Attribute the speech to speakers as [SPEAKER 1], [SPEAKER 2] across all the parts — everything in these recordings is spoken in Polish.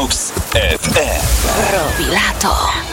[SPEAKER 1] Vox FM.
[SPEAKER 2] Robi lato.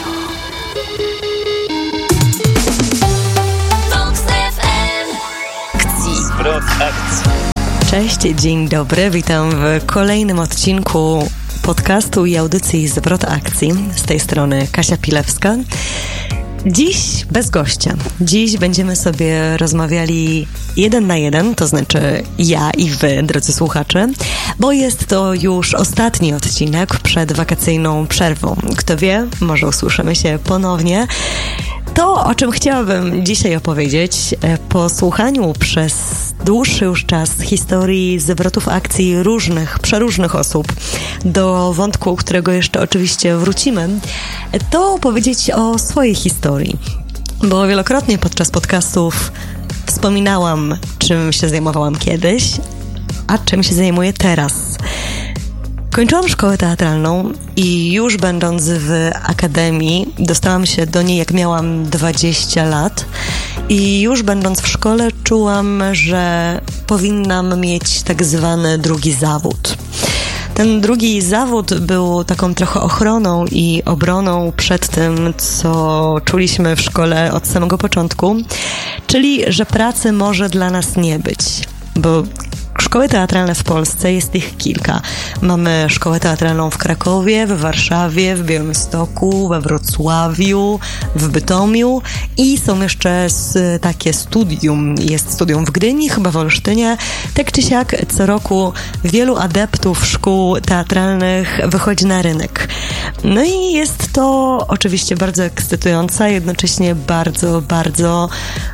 [SPEAKER 2] Vox FM.
[SPEAKER 1] Zwrot akcji.
[SPEAKER 3] Cześć, dzień dobry. Witam w kolejnym odcinku podcastu i audycji Zwrot akcji. Z tej strony Kasia Pilewska. Dziś bez gościa. Dziś będziemy sobie rozmawiali 1 na 1, to znaczy ja i wy, drodzy słuchacze, bo jest to już ostatni odcinek przed wakacyjną przerwą. Kto wie, może usłyszymy się ponownie. To, o czym chciałabym dzisiaj opowiedzieć, po słuchaniu przez dłuższy już czas historii zwrotów akcji przeróżnych osób do wątku, którego jeszcze oczywiście wrócimy, to opowiedzieć o swojej historii. Bo wielokrotnie podczas podcastów wspominałam, czym się zajmowałam kiedyś, a czym się zajmuję teraz. Kończyłam szkołę teatralną i już będąc w akademii dostałam się do niej, jak miałam 20 lat i już będąc w szkole czułam, że powinnam mieć tak zwany drugi zawód. Ten drugi zawód był taką trochę ochroną i obroną przed tym, co czuliśmy w szkole od samego początku, czyli że pracy może dla nas nie być, bo szkoły teatralne w Polsce jest ich kilka. Mamy szkołę teatralną w Krakowie, w Warszawie, w Białymstoku, we Wrocławiu, w Bytomiu i są jeszcze takie studium. Jest studium w Gdyni, chyba w Olsztynie. Tak czy siak co roku wielu adeptów szkół teatralnych wychodzi na rynek. No i jest to oczywiście bardzo ekscytujące, jednocześnie bardzo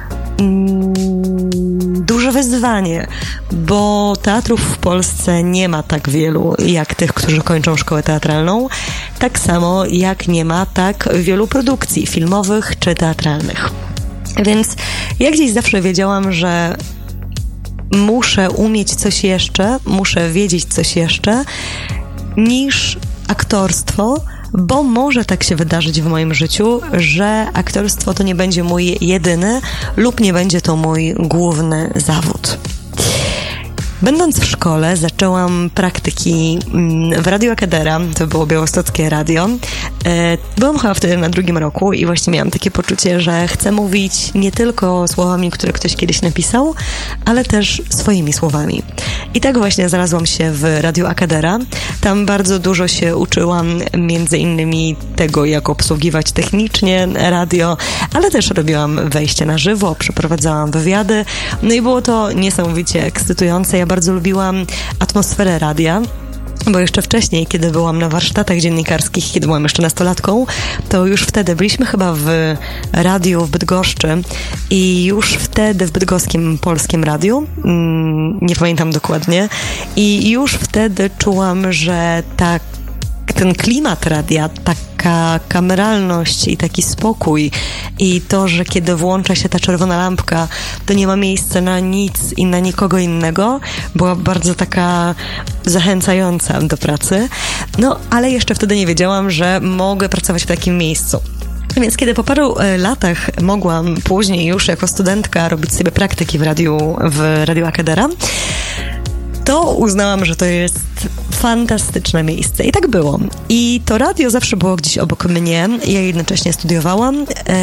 [SPEAKER 3] duże wyzwanie, bo teatrów w Polsce nie ma tak wielu jak tych, którzy kończą szkołę teatralną, tak samo jak nie ma tak wielu produkcji filmowych czy teatralnych. Więc ja gdzieś zawsze wiedziałam, że muszę umieć coś jeszcze, muszę wiedzieć coś jeszcze niż aktorstwo, bo może tak się wydarzyć w moim życiu, że aktorstwo to nie będzie mój jedyny lub nie będzie to mój główny zawód. Będąc w szkole zaczęłam praktyki w Radiu Akadera, to było białostockie radio. Byłam chyba wtedy na 2. roku i właśnie miałam takie poczucie, że chcę mówić nie tylko słowami, które ktoś kiedyś napisał, ale też swoimi słowami. I tak właśnie znalazłam się w Radiu Akadera. Tam bardzo dużo się uczyłam, między innymi tego, jak obsługiwać technicznie radio, ale też robiłam wejście na żywo, przeprowadzałam wywiady. No i było to niesamowicie ekscytujące. Ja bardzo lubiłam atmosferę radia, bo jeszcze wcześniej, kiedy byłam na warsztatach dziennikarskich, kiedy byłam jeszcze nastolatką, to już wtedy byliśmy chyba w radiu w Bydgoszczy i już wtedy w bydgoskim Polskim Radiu, nie pamiętam dokładnie, i już wtedy czułam, że ten klimat radia, taka kameralność i taki spokój i to, że kiedy włącza się ta czerwona lampka, to nie ma miejsca na nic i na nikogo innego, była bardzo taka zachęcająca do pracy. No, ale jeszcze wtedy nie wiedziałam, że mogę pracować w takim miejscu. Więc kiedy po paru latach mogłam później już jako studentka robić sobie praktyki w Radiu Akadera, to uznałam, że to jest fantastyczne miejsce. I tak było. I to radio zawsze było gdzieś obok mnie. Ja jednocześnie studiowałam.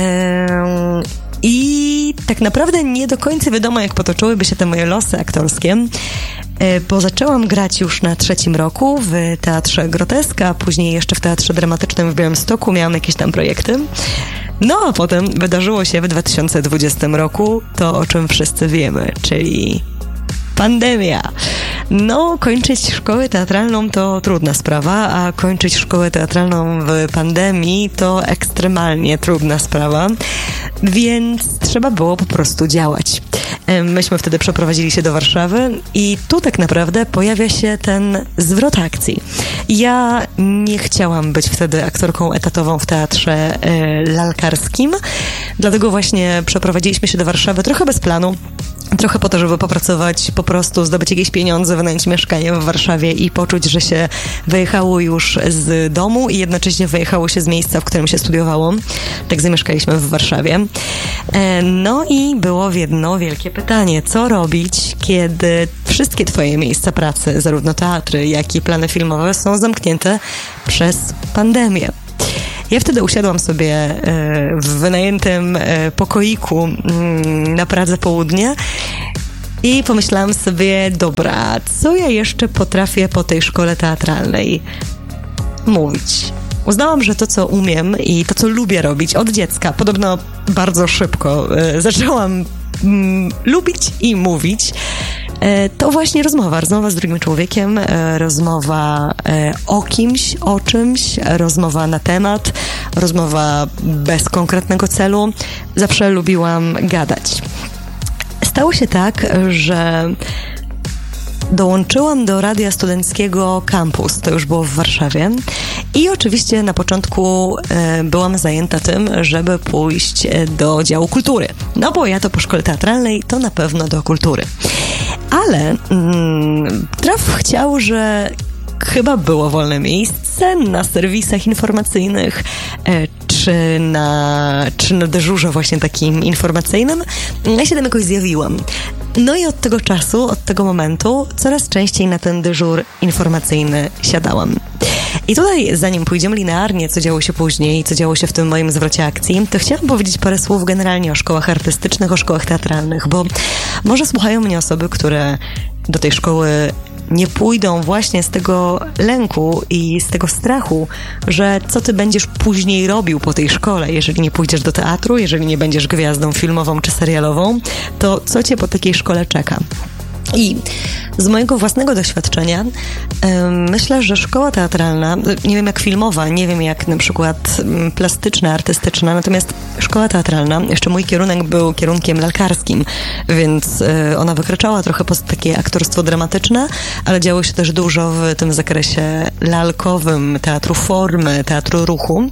[SPEAKER 3] I tak naprawdę nie do końca wiadomo, jak potoczyłyby się te moje losy aktorskie, bo zaczęłam grać już na 3. roku w Teatrze Groteska, później jeszcze w Teatrze Dramatycznym w Białymstoku miałam jakieś tam projekty. No a potem wydarzyło się w 2020 roku to, o czym wszyscy wiemy, czyli pandemia. No, kończyć szkołę teatralną to trudna sprawa, a kończyć szkołę teatralną w pandemii to ekstremalnie trudna sprawa, więc trzeba było po prostu działać. Myśmy wtedy przeprowadzili się do Warszawy i tu tak naprawdę pojawia się ten zwrot akcji. Ja nie chciałam być wtedy aktorką etatową w teatrze lalkarskim, dlatego właśnie przeprowadziliśmy się do Warszawy trochę bez planu, trochę po to, żeby popracować, po prostu zdobyć jakieś pieniądze, wynająć mieszkanie w Warszawie i poczuć, że się wyjechało już z domu i jednocześnie wyjechało się z miejsca, w którym się studiowało. Tak zamieszkaliśmy w Warszawie. No i było jedno wielkie pytanie, co robić, kiedy wszystkie twoje miejsca pracy, zarówno teatry, jak i plany filmowe, są zamknięte przez pandemię. Ja wtedy usiadłam sobie w wynajętym pokoiku na Pradze Południe i pomyślałam sobie, dobra, co ja jeszcze potrafię po tej szkole teatralnej mówić? Uznałam, że to, co umiem i to, co lubię robić od dziecka, podobno bardzo szybko zaczęłam lubić i mówić, to właśnie rozmowa z drugim człowiekiem, rozmowa o kimś, o czymś, rozmowa na temat, rozmowa bez konkretnego celu. Zawsze lubiłam gadać. Stało się tak, że dołączyłam do Radia Studenckiego Campus, to już było w Warszawie i oczywiście na początku byłam zajęta tym, żeby pójść do działu kultury. No bo ja to po szkole teatralnej, to na pewno do kultury. Ale traf chciał, że chyba było wolne miejsce na serwisach informacyjnych, czy na dyżurze właśnie takim informacyjnym. Ja się tam jakoś zjawiłam. No i od tego czasu, od tego momentu coraz częściej na ten dyżur informacyjny siadałam. I tutaj, zanim pójdziemy linearnie, co działo się później, co działo się w tym moim zwrocie akcji, to chciałam powiedzieć parę słów generalnie o szkołach artystycznych, o szkołach teatralnych, bo może słuchają mnie osoby, które do tej szkoły nie pójdą właśnie z tego lęku i z tego strachu, że co ty będziesz później robił po tej szkole, jeżeli nie pójdziesz do teatru, jeżeli nie będziesz gwiazdą filmową czy serialową, to co cię po takiej szkole czeka? I z mojego własnego doświadczenia myślę, że szkoła teatralna, nie wiem jak filmowa, nie wiem jak na przykład plastyczna, artystyczna, natomiast szkoła teatralna, jeszcze mój kierunek był kierunkiem lalkarskim, więc ona wykraczała trochę poza takie aktorstwo dramatyczne, ale działo się też dużo w tym zakresie lalkowym, teatru formy, teatru ruchu.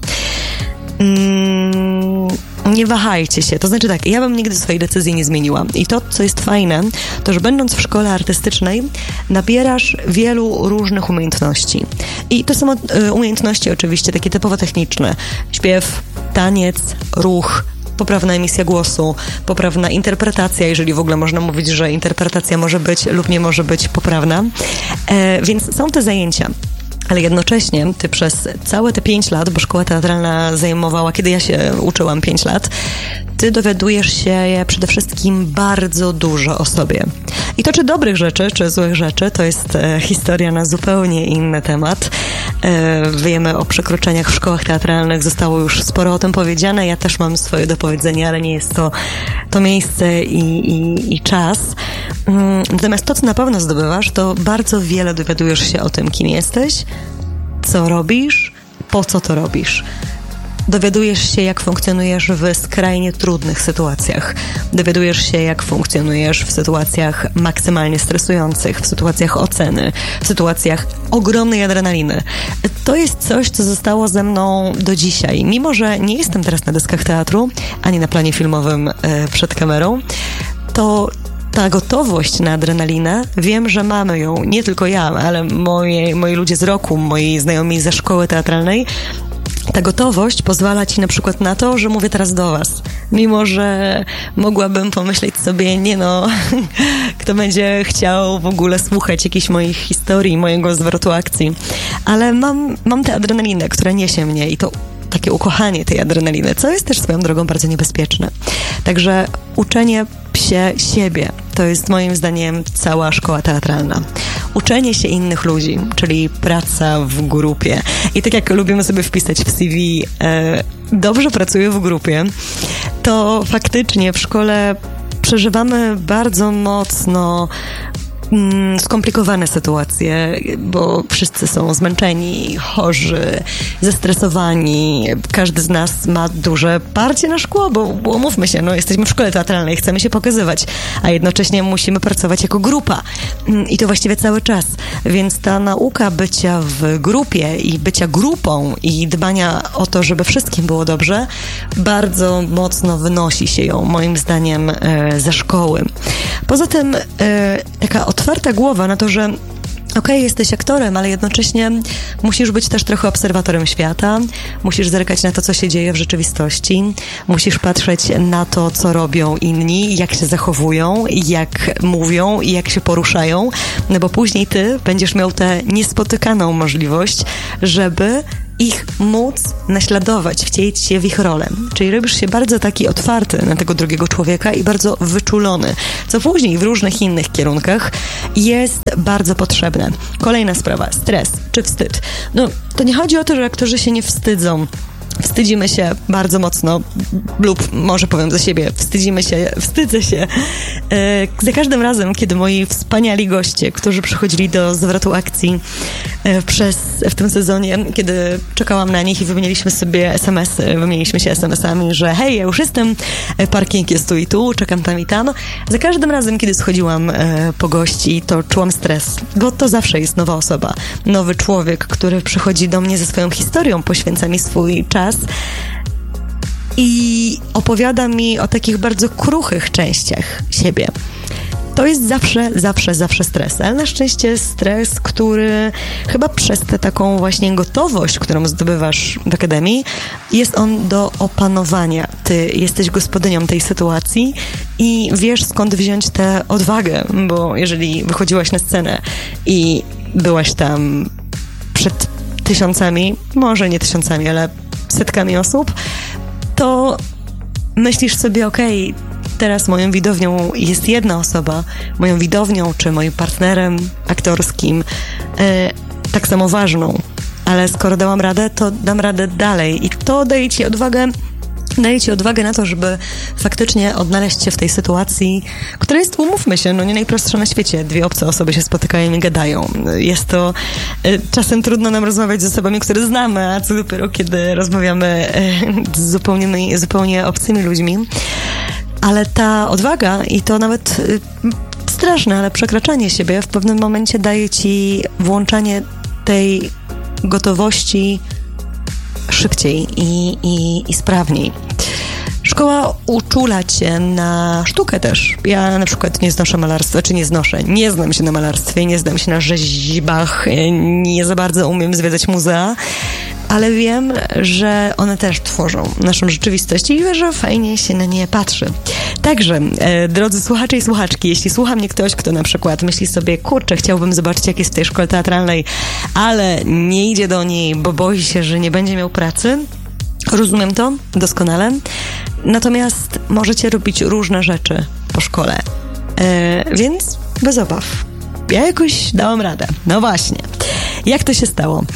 [SPEAKER 3] Nie wahajcie się, to znaczy tak, ja bym nigdy swojej decyzji nie zmieniła i to, co jest fajne, to że będąc w szkole artystycznej nabierasz wielu różnych umiejętności i to są umiejętności oczywiście takie typowo techniczne, śpiew, taniec, ruch, poprawna emisja głosu, poprawna interpretacja, jeżeli w ogóle można mówić, że interpretacja może być lub nie może być poprawna, więc są te zajęcia. Ale jednocześnie ty przez całe te 5 lat, bo szkoła teatralna zajmowała, kiedy ja się uczyłam 5 lat, ty dowiadujesz się przede wszystkim bardzo dużo o sobie. I to czy dobrych rzeczy, czy złych rzeczy, to jest historia na zupełnie inny temat. Wiemy o przekroczeniach w szkołach teatralnych, zostało już sporo o tym powiedziane, ja też mam swoje do powiedzenia, ale nie jest to miejsce i czas. Natomiast to, co na pewno zdobywasz, to bardzo wiele dowiadujesz się o tym, kim jesteś, co robisz, po co to robisz. Dowiadujesz się, jak funkcjonujesz w skrajnie trudnych sytuacjach. Dowiadujesz się, jak funkcjonujesz w sytuacjach maksymalnie stresujących, w sytuacjach oceny, w sytuacjach ogromnej adrenaliny. To jest coś, co zostało ze mną do dzisiaj. Mimo że nie jestem teraz na deskach teatru, ani na planie filmowym przed kamerą, to ta gotowość na adrenalinę, wiem, że mamy ją, nie tylko ja, ale moi ludzie z roku, moi znajomi ze szkoły teatralnej. Ta gotowość pozwala ci na przykład na to, że mówię teraz do was. Mimo że mogłabym pomyśleć sobie, nie no, kto będzie chciał w ogóle słuchać jakichś moich historii, mojego zwrotu akcji. Ale mam tę adrenalinę, która niesie mnie i to takie ukochanie tej adrenaliny, co jest też swoją drogą bardzo niebezpieczne. Także uczenie się siebie to jest moim zdaniem cała szkoła teatralna. Uczenie się innych ludzi, czyli praca w grupie. I tak jak lubimy sobie wpisać w CV, dobrze pracuję w grupie, to faktycznie w szkole przeżywamy bardzo mocno skomplikowane sytuacje, bo wszyscy są zmęczeni, chorzy, zestresowani. Każdy z nas ma duże parcie na szkło, bo umówmy się, no jesteśmy w szkole teatralnej, chcemy się pokazywać, a jednocześnie musimy pracować jako grupa. I to właściwie cały czas. Więc ta nauka bycia w grupie i bycia grupą i dbania o to, żeby wszystkim było dobrze, bardzo mocno wynosi się ją, moim zdaniem, ze szkoły. Poza tym taka otwarta głowa na to, że Okej, jesteś aktorem, ale jednocześnie musisz być też trochę obserwatorem świata, musisz zerkać na to, co się dzieje w rzeczywistości, musisz patrzeć na to, co robią inni, jak się zachowują, jak mówią i jak się poruszają, no bo później ty będziesz miał tę niespotykaną możliwość, żeby ich móc naśladować, wcielić się w ich rolę. Czyli robisz się bardzo taki otwarty na tego drugiego człowieka i bardzo wyczulony, co później w różnych innych kierunkach jest bardzo potrzebne. Kolejna sprawa, stres czy wstyd. No, to nie chodzi o to, że aktorzy się nie wstydzą. Wstydzimy się bardzo mocno, lub może powiem za siebie, wstydzę się. Za każdym razem, kiedy moi wspaniali goście, którzy przychodzili do zwrotu akcji w tym sezonie, kiedy czekałam na nich i wymieniliśmy się SMS-ami, że hej, ja już jestem, parking jest tu i tu, czekam tam i tam. Za każdym razem, kiedy schodziłam po gości, to czułam stres, bo to zawsze jest nowa osoba, nowy człowiek, który przychodzi do mnie ze swoją historią, poświęca mi swój czas i opowiada mi o takich bardzo kruchych częściach siebie. To jest zawsze stres, ale na szczęście stres, który chyba przez tę taką właśnie gotowość, którą zdobywasz w akademii, jest on do opanowania. Ty jesteś gospodynią tej sytuacji i wiesz, skąd wziąć tę odwagę, bo jeżeli wychodziłaś na scenę i byłaś tam przed tysiącami, może nie tysiącami, ale setkami osób, to myślisz sobie, okej, teraz moją widownią jest jedna osoba, moją widownią czy moim partnerem aktorskim, tak samo ważną, ale skoro dałam radę, to dam radę dalej i to daje ci odwagę na to, żeby faktycznie odnaleźć się w tej sytuacji, która jest, umówmy się, no nie najprostsza na świecie. Dwie obce osoby się spotykają i gadają. Jest to czasem trudno nam rozmawiać z osobami, które znamy, a co dopiero, kiedy rozmawiamy z zupełnie obcymi ludźmi. Ale ta odwaga i to nawet straszne, ale przekraczanie siebie w pewnym momencie daje ci włączanie tej gotowości szybciej i sprawniej. Szkoła uczula cię na sztukę też. Ja na przykład nie znoszę malarstwa, nie znam się na malarstwie, nie znam się na rzeźbach, nie za bardzo umiem zwiedzać muzea, ale wiem, że one też tworzą naszą rzeczywistość i wiem, że fajnie się na nie patrzy. Także, drodzy słuchacze i słuchaczki, jeśli słucha mnie ktoś, kto na przykład myśli sobie, kurczę, chciałbym zobaczyć, jak jest w tej szkole teatralnej, ale nie idzie do niej, bo boi się, że nie będzie miał pracy, rozumiem to doskonale. Natomiast możecie robić różne rzeczy po szkole. Więc bez obaw. Ja jakoś dałam radę. No właśnie. Jak to się stało?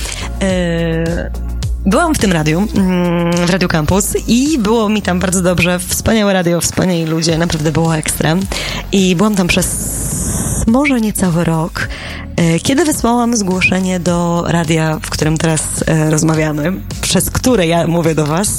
[SPEAKER 3] Byłam w tym radiu, w Radio Campus i było mi tam bardzo dobrze. Wspaniałe radio, wspaniali ludzie, naprawdę było ekstra. I byłam tam przez może niecały rok, kiedy wysłałam zgłoszenie do radia, w którym teraz rozmawiamy, przez które ja mówię do was.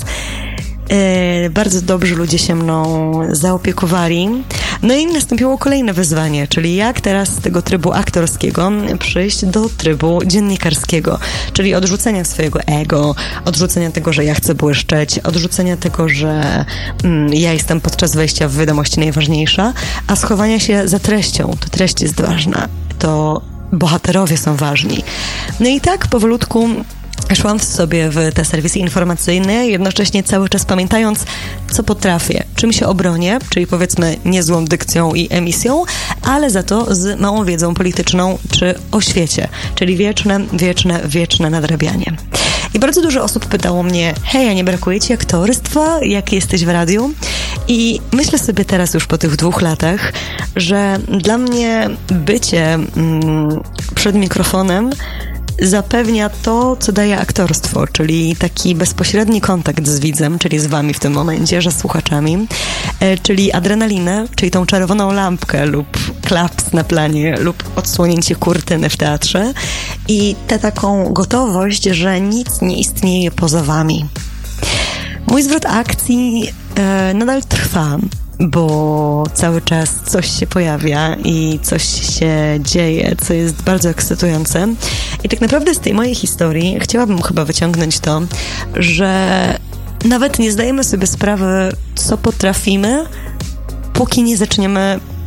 [SPEAKER 3] Bardzo dobrzy ludzie się mną zaopiekowali. No i nastąpiło kolejne wyzwanie, czyli jak teraz z tego trybu aktorskiego przyjść do trybu dziennikarskiego, czyli odrzucenia swojego ego, odrzucenia tego, że ja chcę błyszczeć, odrzucenia tego, że ja jestem podczas wejścia w wiadomości najważniejsza, a schowania się za treścią. To treść jest ważna, to bohaterowie są ważni. No i tak powolutku szłam sobie w te serwisy informacyjne, jednocześnie cały czas pamiętając, co potrafię, czym się obronię, czyli powiedzmy niezłą dykcją i emisją, ale za to z małą wiedzą polityczną czy o świecie, czyli wieczne nadrabianie. I bardzo dużo osób pytało mnie, hej, a nie brakuje ci aktorstwa, jak jesteś w radiu? I myślę sobie teraz już po tych 2 latach, że dla mnie bycie przed mikrofonem zapewnia to, co daje aktorstwo, czyli taki bezpośredni kontakt z widzem, czyli z wami w tym momencie, że z słuchaczami, czyli adrenalinę, czyli tą czerwoną lampkę lub klaps na planie lub odsłonięcie kurtyny w teatrze i tę taką gotowość, że nic nie istnieje poza wami. Mój zwrot akcji nadal trwa, bo cały czas coś się pojawia i coś się dzieje, co jest bardzo ekscytujące. I tak naprawdę z tej mojej historii chciałabym chyba wyciągnąć to, że nawet nie zdajemy sobie sprawy, co potrafimy, póki nie zaczniemy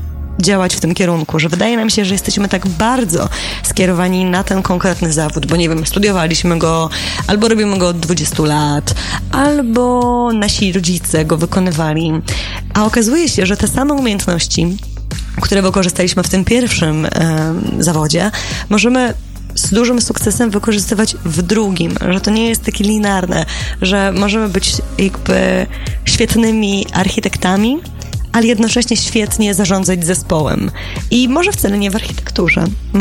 [SPEAKER 3] działać w tym kierunku, że wydaje nam się, że jesteśmy tak bardzo skierowani na ten konkretny zawód, bo nie wiem, studiowaliśmy go, albo robimy go od 20 lat, albo nasi rodzice go wykonywali, a okazuje się, że te same umiejętności, które wykorzystaliśmy w tym pierwszym zawodzie, możemy z dużym sukcesem wykorzystywać w drugim, że to nie jest takie linearne, że możemy być jakby świetnymi architektami, ale jednocześnie świetnie zarządzać zespołem. I może wcale nie w architekturze.